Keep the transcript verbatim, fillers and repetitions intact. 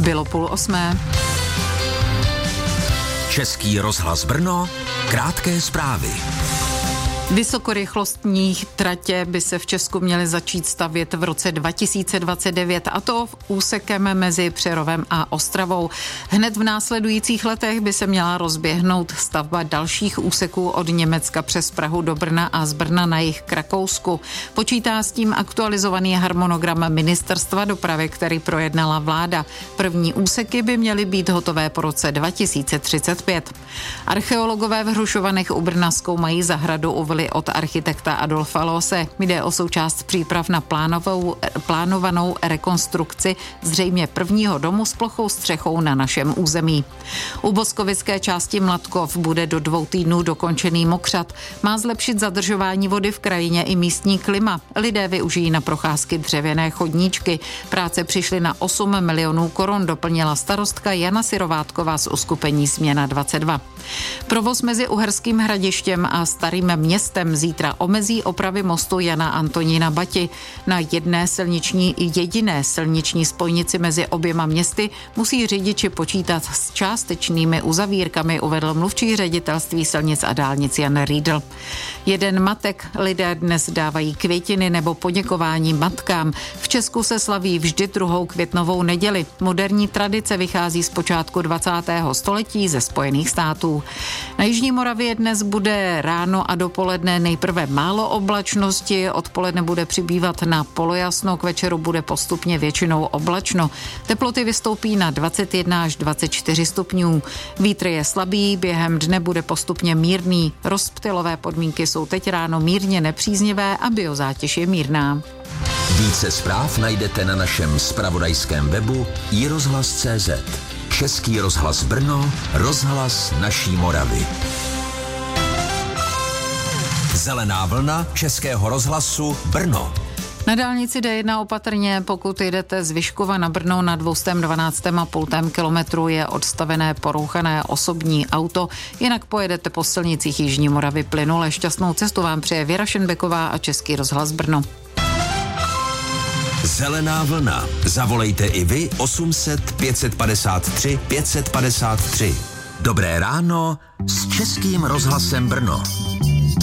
Bylo půl osmé. Český rozhlas Brno, krátké zprávy. Vysokorychlostní tratě by se v Česku měly začít stavět v roce dva tisíce dvacet devět, a to v úsekem mezi Přerovem a Ostravou. Hned v následujících letech by se měla rozběhnout stavba dalších úseků od Německa přes Prahu do Brna a z Brna na jih k Rakousku. Počítá s tím aktualizovaný harmonogram Ministerstva dopravy, který projednala vláda. První úseky by měly být hotové po roce dva tisíce třicet pět. Archeologové v Hrušovanech u Brna zkoumají zahradu u od architekta Adolfa Loose. Jde o součást příprav na plánovou, plánovanou rekonstrukci zřejmě prvního domu s plochou střechou na našem území. U boskovické části Mladkov bude do dvou týdnů dokončený mokřad. Má zlepšit zadržování vody v krajině i místní klima. Lidé využijí na procházky dřevěné chodníčky. Práce přišly na osm milionů korun, doplnila starostka Jana Syrovátková z uskupení Změna dvacet dva. Provoz mezi Uherským Hradištěm a Starým Městem zítra omezí opravy mostu Jana Antonína Bati. Na jedné silniční i jediné silniční spojnici mezi oběma městy musí řidiči počítat s částečnými uzavírkami, uvedl mluvčí ředitelství silnic a dálnic Jan Riedl. Jeden matek lidé dnes dávají květiny nebo poděkování matkám. V Česku se slaví vždy druhou květnovou neděli. Moderní tradice vychází z počátku dvacátého století ze Spojených států. Na Jižní Moravě dnes bude ráno a dopoledne nejprve málo oblačnosti, odpoledne bude přibývat na polojasno, k večeru bude postupně většinou oblačno. Teploty vystoupí na dvacet jedna až dvacet čtyři stupňů. Vítr je slabý, během dne bude postupně mírný. Rozptylové podmínky jsou teď ráno mírně nepříznivé a biozátěž je mírná. Více zpráv najdete na našem zpravodajském webu i rozhlas tečka cé zet. Český rozhlas Brno, rozhlas naší Moravy. Zelená vlna Českého rozhlasu Brno. Na dálnici D jedna opatrně, pokud jdete z Vyškova na Brno na dvě stě dvanáct celá pět kilometru je odstavené porouchané osobní auto, jinak pojedete po silnicích Jižní Moravy plynule. Šťastnou cestu vám přeje Věra Šenbeková a Český rozhlas Brno. Zelená vlna. Zavolejte i vy osm set pět set padesát tři pět set padesát tři. Dobré ráno s Českým rozhlasem Brno.